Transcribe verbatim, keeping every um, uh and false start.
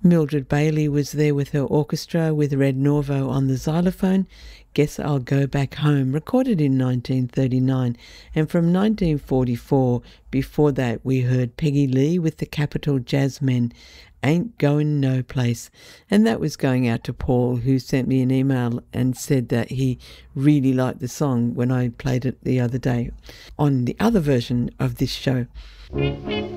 Mildred Bailey was there with her orchestra with Red Norvo on the xylophone. Guess I'll Go Back Home, recorded in nineteen thirty-nine. And from nineteen forty-four, before that, we heard Peggy Lee with the Capitol Jazzmen, Ain't Going No Place. And that was going out to Paul, who sent me an email and said that he really liked the song when I played it the other day on the other version of this show.